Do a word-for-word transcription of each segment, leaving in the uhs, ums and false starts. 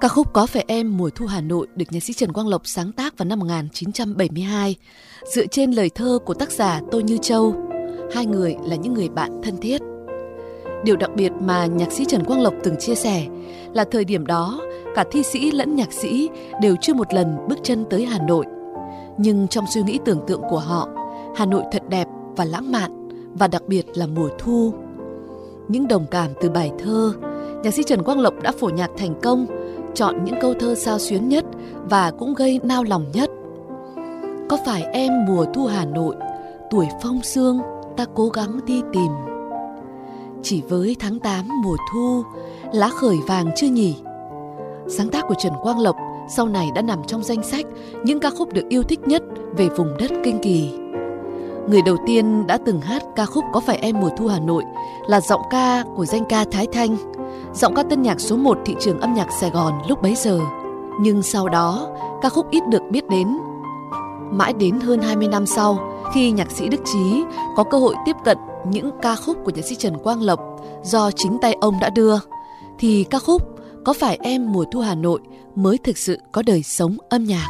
Ca khúc Có Phải Em Mùa Thu Hà Nội được nhạc sĩ Trần Quang Lộc sáng tác vào năm một nghìn chín trăm bảy mươi hai, dựa trên lời thơ của tác giả Tô Như Châu. Hai người là những người bạn thân thiết. Điều đặc biệt mà nhạc sĩ Trần Quang Lộc từng chia sẻ là thời điểm đó, cả thi sĩ lẫn nhạc sĩ đều chưa một lần bước chân tới Hà Nội. Nhưng trong suy nghĩ tưởng tượng của họ, Hà Nội thật đẹp và lãng mạn, và đặc biệt là mùa thu. Những đồng cảm từ bài thơ, nhạc sĩ Trần Quang Lộc đã phổ nhạc thành công, chọn những câu thơ xao xuyến nhất và cũng gây nao lòng nhất. Có phải em mùa thu Hà Nội, tuổi phong sương ta cố gắng đi tìm. Chỉ với tháng tám mùa thu, lá khởi vàng chưa nhỉ? Sáng tác của Trần Quang Lộc sau này đã nằm trong danh sách những ca khúc được yêu thích nhất về vùng đất Kinh Kỳ. Người đầu tiên đã từng hát ca khúc Có Phải Em Mùa Thu Hà Nội là giọng ca của danh ca Thái Thanh, giọng ca tân nhạc số một thị trường âm nhạc Sài Gòn lúc bấy giờ. Nhưng sau đó, ca khúc ít được biết đến. Mãi đến hơn hai mươi năm sau, khi nhạc sĩ Đức Chí có cơ hội tiếp cận những ca khúc của nhạc sĩ Trần Quang Lộc do chính tay ông đã đưa, thì ca khúc Có Phải Em Mùa Thu Hà Nội mới thực sự có đời sống âm nhạc.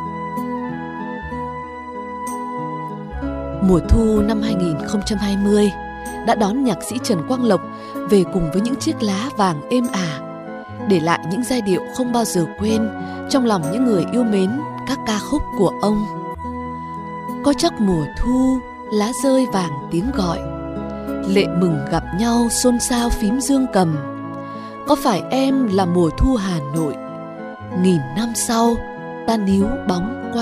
Mùa thu năm hai nghìn không trăm hai mươi đã đón nhạc sĩ Trần Quang Lộc về cùng với những chiếc lá vàng êm ả, để lại những giai điệu không bao giờ quên trong lòng những người yêu mến các ca khúc của ông. Có chắc mùa thu lá rơi vàng tiếng gọi, lệ mừng gặp nhau xôn xao phím dương cầm. Có phải em là mùa thu Hà Nội, nghìn năm sau ta níu bóng